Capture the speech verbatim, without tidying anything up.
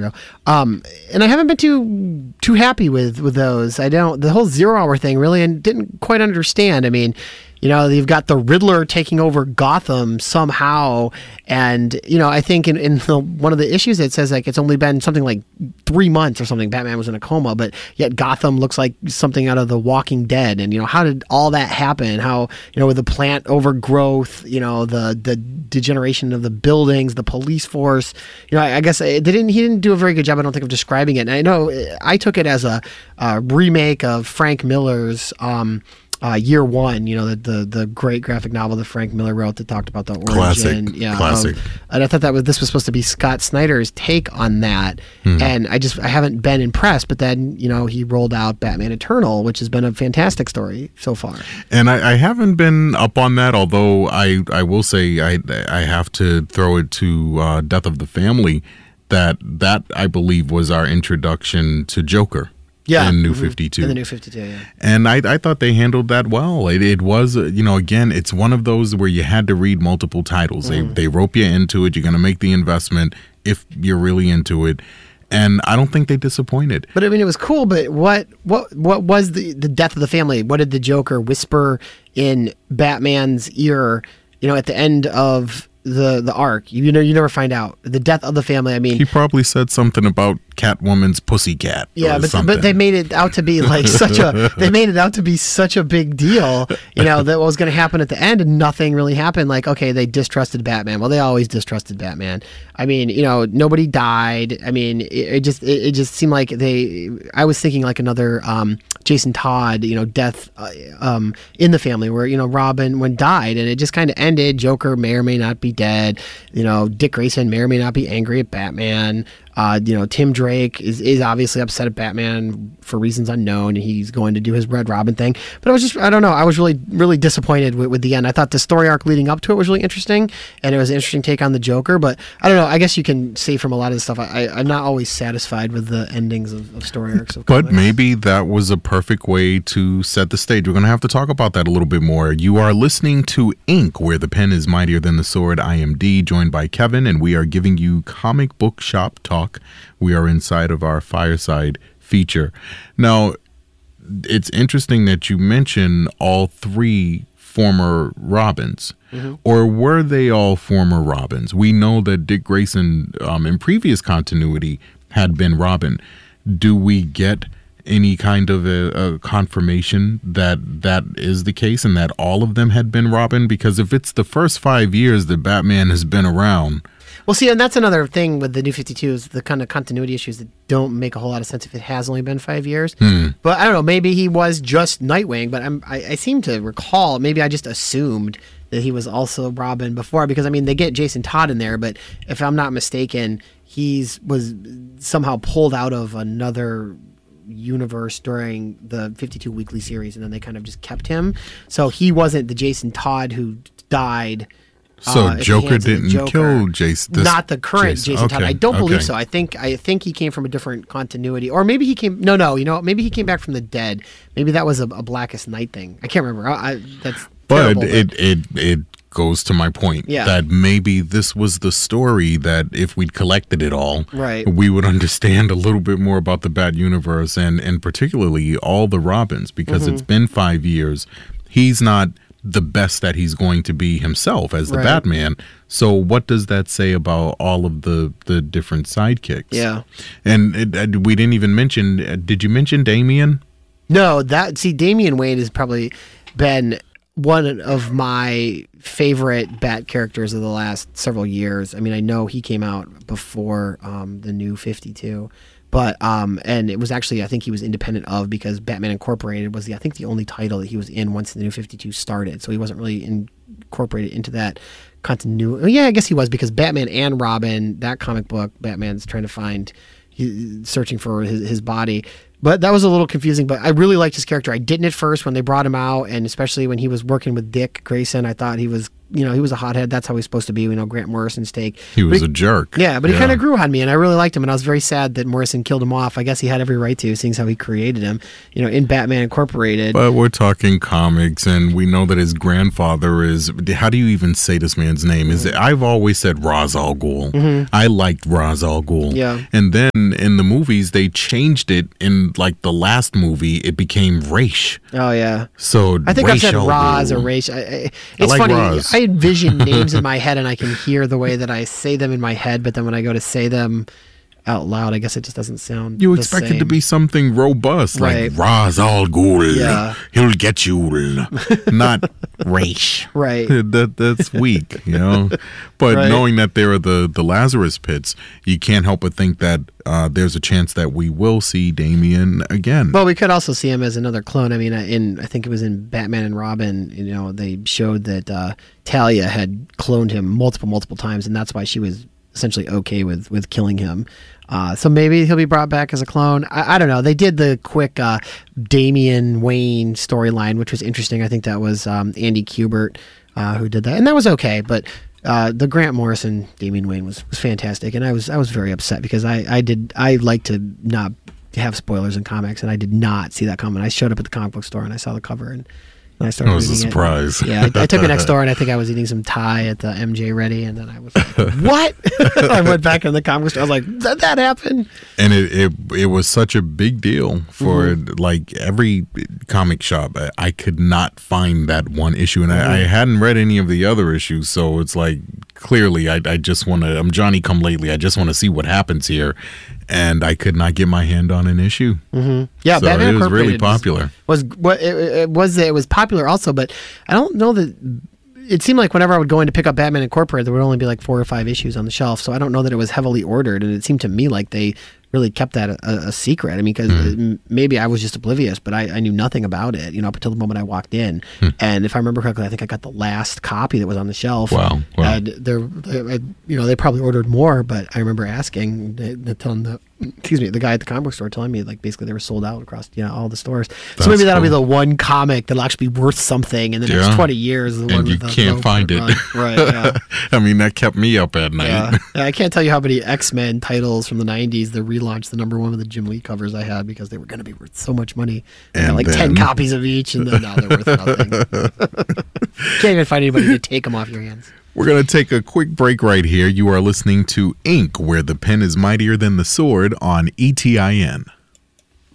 ago. Um, and I haven't been too too happy with with those. I don't the whole Zero Hour thing really, and didn't quite understand. I mean, you know, you've got the Riddler taking over Gotham somehow, and you know, I think in, in the, one of the issues it says like it's only been something like three months or something. Batman was in a coma, but yet Gotham looks like something out of The Walking Dead. And you know, how did all that happen? How, you know, with the plant overgrowth, you know, the the degeneration of the buildings, the police force. You know, I, I guess it didn't. He didn't do a very good job, I don't think, of describing it. And I know I took it as a, a remake of Frank Miller's. Um, Uh, Year One, you know, the, the the great graphic novel that Frank Miller wrote that talked about the origin. Classic, yeah, classic. Of, and I thought that was this was supposed to be Scott Snyder's take on that, hmm. and I just I haven't been impressed. But then, you know, he rolled out Batman Eternal, which has been a fantastic story so far. And I, I haven't been up on that, although I I will say I I have to throw it to uh, Death of the Family, that that I believe was our introduction to Joker. Yeah, in New mm-hmm. fifty-two. In the New fifty-two, yeah. And I, I thought they handled that well. It, it was, you know, again, it's one of those where you had to read multiple titles. Mm-hmm. They they rope you into it. You're going to make the investment if you're really into it. And I don't think they disappointed. But I mean, it was cool. But what what what was the the Death of the Family? What did the Joker whisper in Batman's ear? You know, at the end of the the arc, you know, you never find out the Death of the Family. I mean, he probably said something about Catwoman's pussycat. Yeah, but something. but they made it out to be like such a they made it out to be such a big deal. You know, that what was going to happen at the end, and nothing really happened. Like, okay, they distrusted Batman. Well, they always distrusted Batman. I mean, you know, nobody died. I mean, it, it just it, it just seemed like they. I was thinking like another um, Jason Todd, you know, death uh, um, in the family, where, you know, Robin when died, and it just kind of ended. Joker may or may not be dead. You know, Dick Grayson may or may not be angry at Batman. Uh, you know, Tim Drake is, is obviously upset at Batman for reasons unknown, and he's going to do his Red Robin thing. But I was just, I don't know, I was really, really disappointed with, with the end. I thought the story arc leading up to it was really interesting, and it was an interesting take on the Joker. But I don't know, I guess you can say from a lot of the stuff, I, I, I'm not always satisfied with the endings of, of story arcs. Of but maybe that was a perfect way to set the stage. We're going to have to talk about that a little bit more. You are listening to Ink, where the pen is mightier than the sword. I am D, joined by Kevin, and we are giving you comic book shop talk. We are inside of our fireside feature. Now, it's interesting that you mention all three former Robins. Mm-hmm. Or were they all former Robins? We know that Dick Grayson, um, in previous continuity, had been Robin. Do we get any kind of a, a confirmation that that is the case and that all of them had been Robin? Because if it's the first five years that Batman has been around... Well, see, and that's another thing with the New fifty-two is the kind of continuity issues that don't make a whole lot of sense if it has only been five years. Hmm. But I don't know, maybe he was just Nightwing, but I'm, I, I seem to recall, maybe I just assumed that he was also Robin before, because, I mean, they get Jason Todd in there, but if I'm not mistaken, he's was somehow pulled out of another universe during the fifty-two weekly series, and then they kind of just kept him. So he wasn't the Jason Todd who died... So uh, Joker didn't Joker. kill Jason. This Not the current Jason, Jason okay. Todd. I don't okay. believe so. I think I think he came from a different continuity, or maybe he came. No, no. You know, maybe he came back from the dead. Maybe that was a, a Blackest Night thing. I can't remember. I, I, that's but terrible, it but it it goes to my point yeah. that maybe this was the story that if we'd collected it all, right. we would understand a little bit more about the Bat universe and and particularly all the Robins, because mm-hmm. it's been five years. He's not the best that he's going to be himself as the right. Batman. So what does that say about all of the, the different sidekicks? Yeah. And it, uh, we didn't even mention, uh, did you mention Damian? No, that, see, Damian Wayne has probably been one of my favorite Bat characters of the last several years. I mean, I know he came out before um, the New fifty-two. But, um, and it was actually, I think he was independent of, because Batman Incorporated was the, I think the only title that he was in once the New fifty-two started. So he wasn't really incorporated into that continuity. Well, yeah, I guess he was, because Batman and Robin, that comic book, Batman's trying to find, he's searching for his, his body. But that was a little confusing, but I really liked his character. I didn't at first when they brought him out, and especially when he was working with Dick Grayson, I thought he was you know, he was a hothead. That's how he's supposed to be. We know Grant Morrison's take. He was he, a jerk. Yeah, but he kind of grew on me, and I really liked him, and I was very sad that Morrison killed him off. I guess he had every right to, seeing how he created him, you know, in Batman Incorporated. But we're talking comics, and we know that his grandfather is, how do you even say this man's name? Is it, I've always said Ra's al Ghul. Mm-hmm. I liked Ra's al Ghul. Yeah. And then in the movies, they changed it. In like the last movie, it became Raish. Oh, yeah. So I think I've said Ra's al Raz or Ghul. Raish. I, I, it's I like funny. Raz. I envision names in my head, and I can hear the way that I say them in my head, but then when I go to say them out loud, I guess it just doesn't sound You the expect same. it to be something robust, Right. like Ra's al Ghul. Yeah. He'll get you. Not Raish. Right. That that's weak, you know. But Right. knowing that there are the the Lazarus pits, you can't help but think that uh, there's a chance that we will see Damian again. Well, we could also see him as another clone. I mean, in I think it was in Batman and Robin, you know, they showed that uh, Talia had cloned him multiple, multiple times, and that's why she was essentially okay with with killing him. Uh, so maybe he'll be brought back as a clone. I, I don't know. They did the quick uh, Damian Wayne storyline, which was interesting. I think that was um, Andy Kubert uh, who did that, and that was okay. But uh, the Grant Morrison Damian Wayne was, was fantastic, and I was I was very upset because I, I did I like to not have spoilers in comics, and I did not see that coming. I showed up at the comic book store and I saw the cover, and And I started It was a reading it. surprise. Yeah, I, I took it next door, and I think I was eating some Thai at the M J Ready, and then I was like, "What?" I went back in the comic store. I was like, "Did that happen?" And it, it it was such a big deal for Mm-hmm. like every comic shop. I, I could not find that one issue, and Mm-hmm. I, I hadn't read any of the other issues. So it's like clearly, I, I just want to. I'm Johnny Come Lately. I just want to see what happens here, and I could not get my hand on an issue. Mm-hmm. Yeah, so Batman it was really Incorporated popular. Was what it, it was. It was popular also, but I don't know that. It seemed like whenever I would go in to pick up Batman Incorporated, there would only be like four or five issues on the shelf. So I don't know that it was heavily ordered, and it seemed to me like they really kept that a, a secret. I mean, because Mm. maybe I was just oblivious, but I, I knew nothing about it, you know, up until the moment I walked in. Mm. And if I remember correctly, I think I got the last copy that was on the shelf. Wow, wow. And they're, they, you know, they probably ordered more, but I remember asking, they, they telling the, excuse me, the guy at the comic book store telling me like basically they were sold out across, you know, all the stores. That's so maybe that'll be cool. the one comic that'll actually be worth something in the next Yeah. twenty years. The one And you with the can't low find it. run. Right. Yeah. I mean, that kept me up at night. Yeah. Yeah, I can't tell you how many X-Men titles from the nineties, the relaunch, the number one with the Jim Lee covers I had because they were going to be worth so much money. I got And like then- ten copies of each, and then now they're worth nothing. Can't even find anybody to take them off your hands. We're going to take a quick break right here. You are listening to Ink, where the pen is mightier than the sword on E T I N.